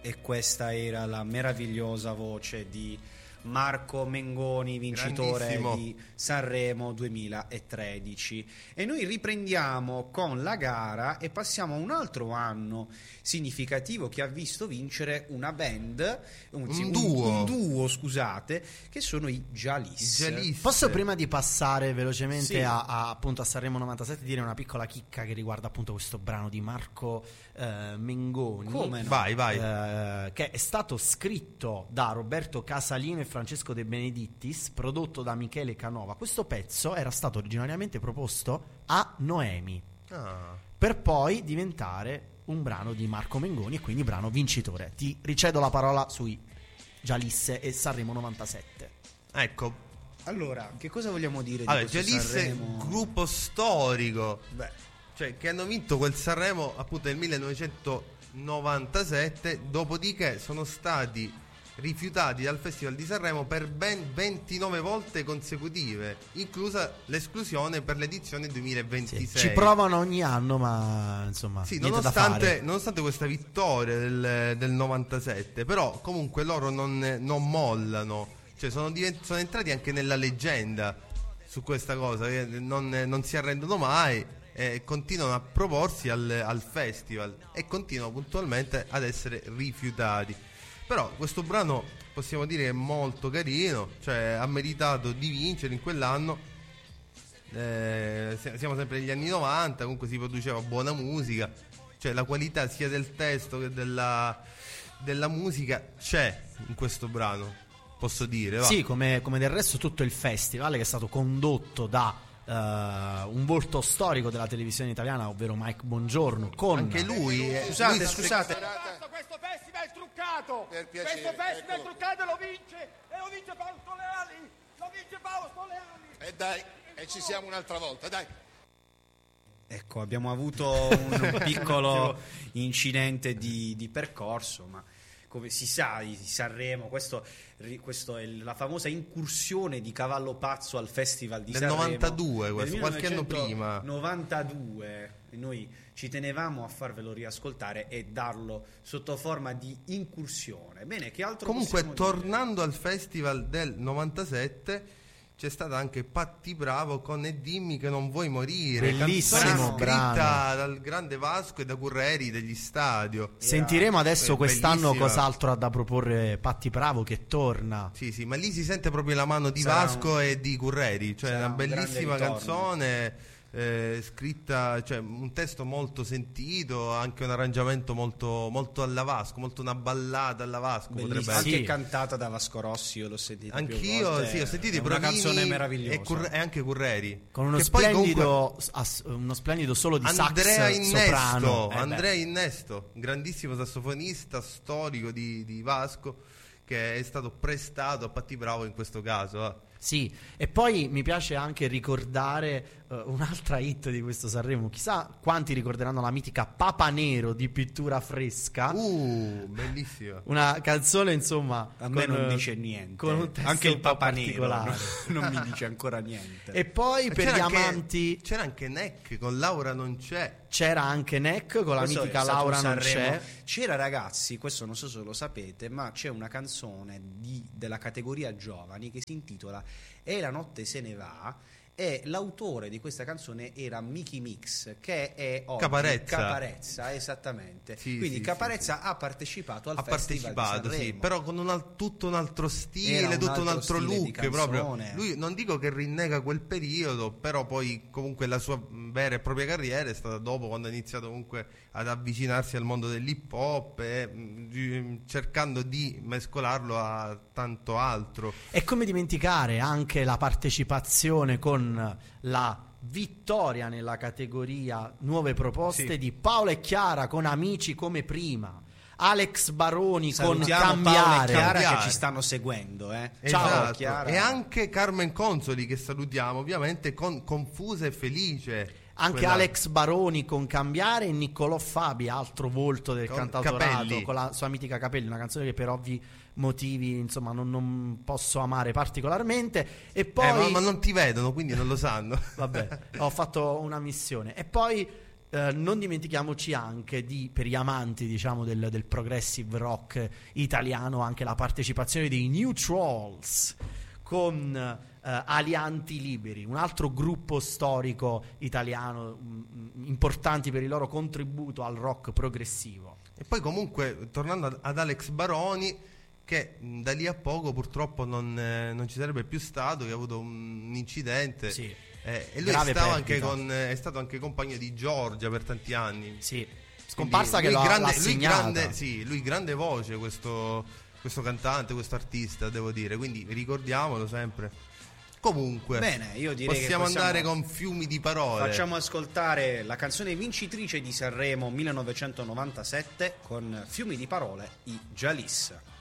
E questa era la meravigliosa voce di Marco Mengoni, vincitore di Sanremo 2013. E noi riprendiamo con la gara e passiamo a un altro anno significativo che ha visto vincere una band, un duo, scusate, che sono i Jalis. Posso, prima di passare velocemente appunto a Sanremo 97, dire una piccola chicca che riguarda appunto questo brano di Marco Mengoni? Come no? Vai. Che è stato scritto da Roberto Casalino e Francesco De Benedittis, prodotto da Michele Canova. Questo pezzo era stato originariamente proposto a Noemi, per poi diventare un brano di Marco Mengoni e quindi brano vincitore. Ti ricedo la parola sui Gialisse e Sanremo 97. Ecco, allora, che cosa vogliamo dire di questo Gialisse, Sanremo? gruppo storico, cioè che hanno vinto quel Sanremo appunto nel 1997, dopodiché sono stati rifiutati dal Festival di Sanremo per ben 29 volte consecutive, inclusa l'esclusione per l'edizione 2026. Ci provano ogni anno, ma insomma, sì, niente da fare. nonostante questa vittoria del 97, però comunque loro non mollano, cioè sono entrati anche nella leggenda su questa cosa, che non si arrendono mai e continuano a proporsi al festival e continuano puntualmente ad essere rifiutati. Però questo brano possiamo dire che è molto carino, cioè ha meritato di vincere in quell'anno. Siamo sempre negli anni 90, comunque si produceva buona musica, cioè la qualità sia del testo che della musica c'è in questo brano, posso dire. Sì, come del resto tutto il festival, che è stato condotto da un volto storico della televisione italiana, ovvero Mike Bongiorno, con anche lui. Scusate. Questo festival è truccato. Per piacere, Questo festival è eccolo. truccato e lo vince Paolo Soleani. E dai, e ci siamo un'altra volta, dai. Ecco, abbiamo avuto un piccolo incidente di percorso, ma come si sa di Sanremo, questo è la famosa incursione di Cavallo Pazzo al Festival di Sanremo 92, questo, qualche anno prima. 92, e noi ci tenevamo a farvelo riascoltare e darlo sotto forma di incursione. Bene, che altro Comunque, tornando dire? al Festival del 97, c'è stata anche Patti Bravo con E dimmi che non vuoi morire, bellissimo canzone scritta brano dal grande Vasco e da Curreri degli Stadio. Sentiremo adesso quest'anno bellissima. cos'altro ha da proporre Patti Bravo, che torna. Sì, ma lì si sente proprio la mano di Sarà Vasco e di Curreri, cioè sarà una un grande bellissima ritorno. canzone, scritta, cioè un testo molto sentito, anche un arrangiamento molto, molto alla Vasco, molto una ballata alla Vasco, potrebbe Bellissima, essere. anche cantata da Vasco Rossi, io l'ho sentita più Anch'io, volte. sì, ho sentito È i una Provini canzone meravigliosa e anche Curreri, Con uno che poi splendido uno splendido solo di Andrea sax soprano. Andrea Innesto, grandissimo sassofonista storico di Vasco, che è stato prestato a Patti Bravo in questo caso. Sì, e poi mi piace anche ricordare un'altra hit di questo Sanremo. Chissà quanti ricorderanno la mitica Papa Nero di Pittura Fresca. Bellissima. Una canzone, insomma, a me non dice niente, con un testo anche il un po' Papa Nero particolare. non mi dice ancora niente. E poi per gli amanti c'era anche Neck con Laura non c'è. c'era anche Neck con la Questo mitica è stato Laura un non Sanremo. c'è. C'era, ragazzi, questo non so se lo sapete, ma c'è una canzone della categoria giovani che si intitola E la notte se ne va, e l'autore di questa canzone era Mickey Mix, che è oggi Caparezza, esattamente. Sì, quindi sì, Caparezza ha partecipato al ha Festival partecipato, di sì, Sanremo. però con tutto un altro stile, Era tutto un altro stile di look proprio. canzone. Lui non dico che rinnega quel periodo, però poi comunque la sua vera e propria carriera è stata dopo, quando ha iniziato comunque ad avvicinarsi al mondo dell'hip hop e cercando di mescolarlo a tanto altro. E come dimenticare anche la partecipazione con la vittoria nella categoria nuove proposte Sì. di Paola e Chiara con Amici come prima, Alex Baroni Salutiamo con Paola e Cambiare. Chiara Cambiare. che ci stanno seguendo, Ciao, Esatto. Chiara. E anche Carmen Consoli, che salutiamo ovviamente, con Confusa e Felice. Anche Quella- Alex Baroni con Cambiare e Niccolò Fabi, altro volto del Con cantautorato, Capelli. con la sua mitica Capelli, una canzone che per ovvi motivi insomma non posso amare particolarmente. E poi ma non ti vedono, quindi non lo sanno. vabbè, ho fatto una missione. E poi non dimentichiamoci anche per gli amanti, diciamo, del progressive rock italiano, anche la partecipazione dei New Trolls con Alianti Liberi, un altro gruppo storico italiano importanti per il loro contributo al rock progressivo. E poi comunque, tornando ad Alex Baroni, che da lì a poco purtroppo non ci sarebbe più stato, che ha avuto un incidente. Sì. E lui è stato anche compagno di Giorgia per tanti anni. Sì. Scomparsa che l'ha segnata. Lui grande voce, questo cantante, questo artista, devo dire, quindi ricordiamolo sempre. Comunque, bene, io direi possiamo andare con fiumi di parole. Facciamo ascoltare la canzone vincitrice di Sanremo 1997 con Fiumi di parole, i Jalis.